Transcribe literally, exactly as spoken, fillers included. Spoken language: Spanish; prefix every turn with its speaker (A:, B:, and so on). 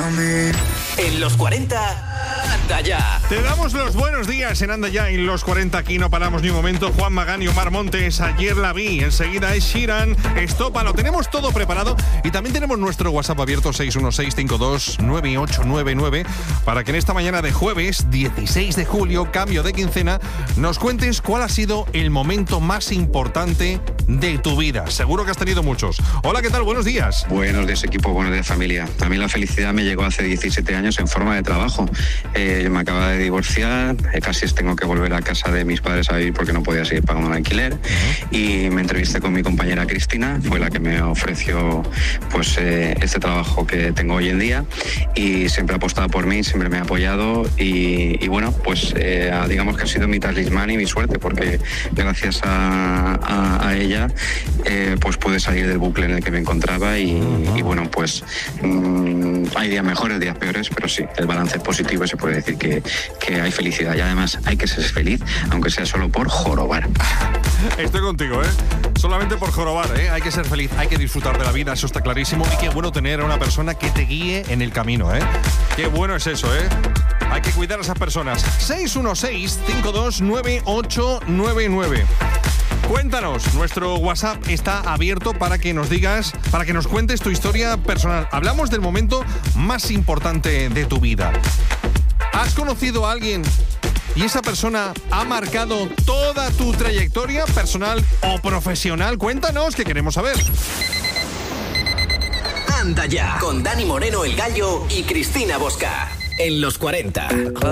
A: En los cuarenta, anda ya.
B: Te damos los buenos días en Anda Ya. En los cuarenta aquí no paramos ni un momento. Juan Magán y Omar Montes, ayer la vi. Enseguida es Sheeran, Estopa. Lo tenemos todo preparado. Y también tenemos nuestro WhatsApp abierto seis uno seis, cinco dos nueve ocho nueve nueve para que en esta mañana de jueves dieciséis de julio, cambio de quincena, nos cuentes cuál ha sido el momento más importante de tu vida. Seguro que has tenido muchos. Hola, ¿qué tal? Buenos días.
C: Buenos días, equipo. Buenos días, familia. A mí la felicidad me llegó hace diecisiete años en forma de trabajo. Eh, me acaba de divorciar, eh, casi tengo que volver a casa de mis padres a vivir porque no podía seguir pagando el alquiler. Uh-huh. Y me entrevisté con mi compañera Cristina, fue la que me ofreció pues eh, este trabajo que tengo hoy en día, y siempre ha apostado por mí, siempre me ha apoyado y, y bueno, pues eh, digamos que ha sido mi talismán y mi suerte, porque gracias a, a, a ella eh, pues pude salir del bucle en el que me encontraba y, uh-huh. y bueno, pues mmm, hay días mejores, días peores, pero sí, el balance es positivo y se puede decir que, que hay felicidad, y además hay que ser feliz, aunque sea solo por jorobar.
B: Estoy contigo, ¿eh? Solamente por jorobar, ¿eh? Hay que ser feliz, hay que disfrutar de la vida, eso está clarísimo, y qué bueno tener a una persona que te guíe en el camino, ¿eh? Qué bueno es eso, ¿eh? Hay que cuidar a esas personas. seis uno seis, cinco dos nueve ocho nueve nueve. Cuéntanos, nuestro WhatsApp está abierto para que nos digas, para que nos cuentes tu historia personal. Hablamos del momento más importante de tu vida. ¿Has conocido a alguien y esa persona ha marcado toda tu trayectoria personal o profesional? Cuéntanos, que queremos saber.
A: Anda Ya, con Dani Moreno, el Gallo, y Cristina Bosca. En los cuarenta.